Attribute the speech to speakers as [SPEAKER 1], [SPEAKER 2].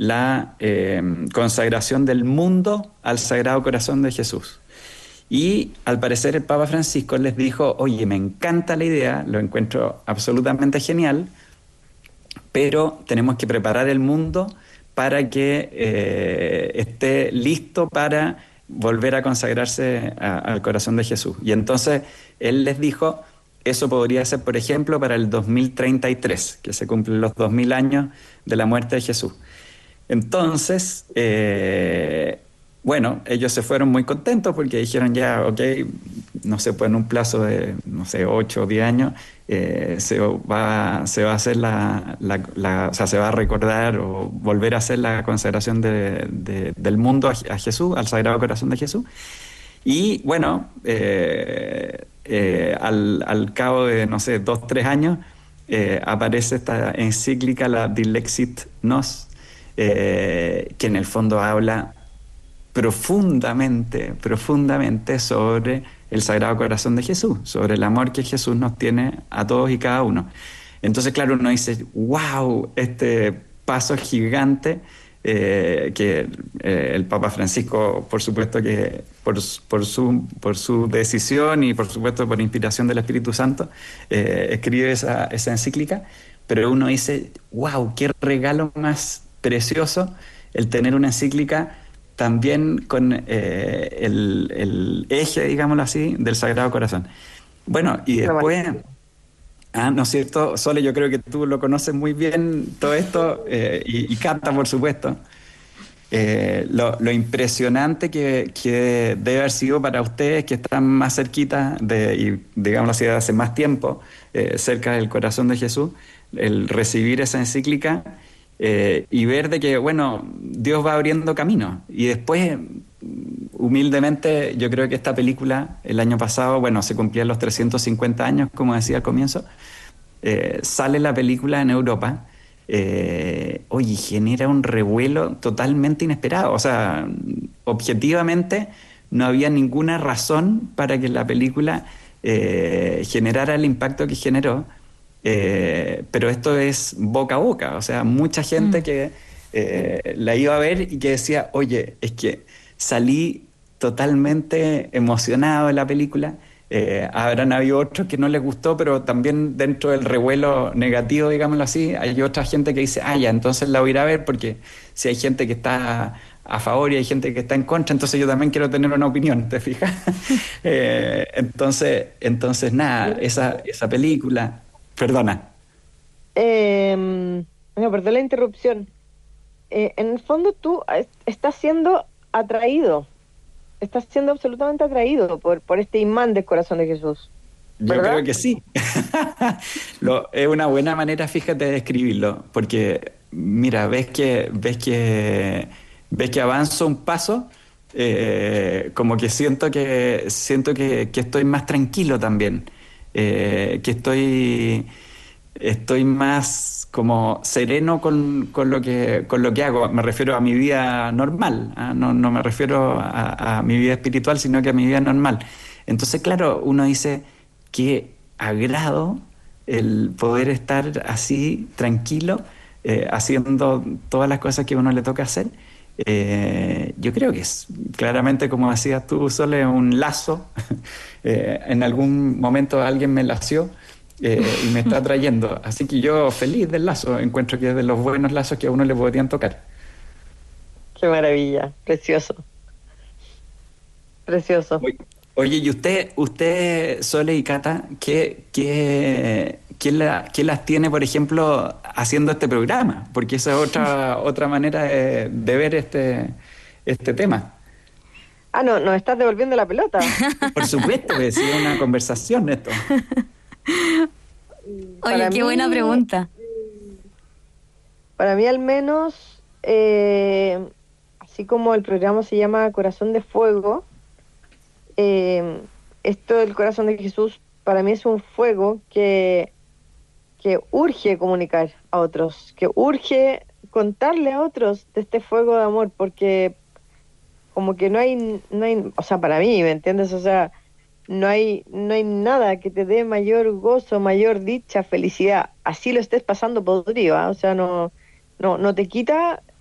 [SPEAKER 1] la consagración del mundo al Sagrado Corazón de Jesús. Y al parecer el Papa Francisco les dijo, oye, me encanta la idea, lo encuentro absolutamente genial, pero tenemos que preparar el mundo para que esté listo para volver a consagrarse al corazón de Jesús. Y entonces él les dijo, eso podría ser, por ejemplo, para el 2033, que se cumplen los 2000 años de la muerte de Jesús. Entonces, bueno, ellos se fueron muy contentos porque dijeron ya, ok, no sé, pues en un plazo de, no sé, 8 o 10 años, se va a hacer o sea, se va a recordar o volver a hacer la consagración del mundo a Jesús, al Sagrado Corazón de Jesús. Y bueno, al cabo de, no sé, 2 o 3 años, aparece esta encíclica, la Dilexit Nos, que en el fondo habla profundamente sobre el Sagrado Corazón de Jesús, sobre el amor que Jesús nos tiene a todos y cada uno. Entonces, claro, uno dice, wow, este paso gigante que el Papa Francisco, por supuesto que por su decisión y por supuesto por inspiración del Espíritu Santo, escribe esa encíclica, pero uno dice, wow, qué regalo más precioso el tener una encíclica también con el eje, digámoslo así, del Sagrado Corazón. Bueno, y después, ¿no es cierto? Sole, yo creo que tú lo conoces muy bien todo esto, y Cata, por supuesto. Lo impresionante que debe haber sido para ustedes que están más cerquita y digámoslo así, de hace más tiempo, cerca del corazón de Jesús, el recibir esa encíclica y ver de que, bueno, Dios va abriendo caminos. Y después, humildemente, yo creo que esta película, el año pasado, bueno, se cumplían los 350 años, como decía al comienzo, sale la película en Europa. Oye, genera un revuelo totalmente inesperado. O sea, objetivamente no había ninguna razón para que la película generara el impacto que generó, pero esto es boca a boca. O sea, mucha gente que la iba a ver y que decía, oye, es que salí totalmente emocionado de la película. Habrán habido otros que no les gustó, pero también dentro del revuelo negativo, digámoslo así, hay otra gente que dice, ya, entonces la voy a ir a ver, porque si hay gente que está a favor y hay gente que está en contra, entonces yo también quiero tener una opinión, ¿te fijas? Entonces nada, esa película, perdona.
[SPEAKER 2] No, perdón la interrupción. En el fondo tú estás siendo atraído. Estás siendo absolutamente atraído por este imán del corazón de Jesús,
[SPEAKER 1] Yo
[SPEAKER 2] ¿verdad?
[SPEAKER 1] creo que sí. Es una buena manera, fíjate, de describirlo, porque mira, ves que avanzo un paso, como que siento que estoy más tranquilo también, que estoy más como sereno con lo que hago. Me refiero a mi vida normal, ¿ah? No me refiero a mi vida espiritual, sino que a mi vida normal. Entonces, claro, uno dice, qué agrado el poder estar así tranquilo, haciendo todas las cosas que a uno le toca hacer. Yo creo que es claramente, como decías tú, Sole, un lazo. En algún momento alguien me lació, y me está trayendo. Así que yo feliz del lazo, encuentro que es de los buenos lazos que a uno le podrían tocar.
[SPEAKER 2] Qué maravilla, precioso, precioso.
[SPEAKER 1] Oye, oye, y usted, Sole y Cata, ¿qué las tiene, por ejemplo, haciendo este programa? Porque esa es otra manera de ver este tema.
[SPEAKER 2] Ah, no, nos estás devolviendo la pelota.
[SPEAKER 1] Por supuesto que sí, es una conversación esto.
[SPEAKER 3] Oye,
[SPEAKER 2] Para
[SPEAKER 3] qué buena
[SPEAKER 2] mí,
[SPEAKER 3] pregunta.
[SPEAKER 2] para mí al menos, así como el programa se llama Corazón de Fuego, eh, esto del corazón de Jesús para mí es un fuego que urge comunicar a otros, que urge contarle a otros de este fuego de amor, porque como que no hay, o sea, para mí, ¿me entiendes? O sea, no hay nada que te dé mayor gozo, mayor dicha, felicidad. Así lo estés pasando podrido, ¿ah? O sea, no te quita